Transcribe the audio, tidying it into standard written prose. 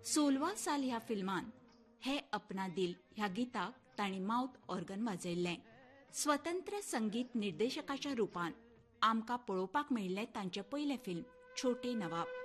16 साल ह्या फिल्मान हे अपना दिल ह्या गिताक तांणी माउथ ऑर्गन वाजयल्लें. स्वतंत्र संगीत निर्देशकाच्या रुपान आमकां पळोवपाक मेळिल्लें तांचें पयलें फिल्म छोटे नवाब.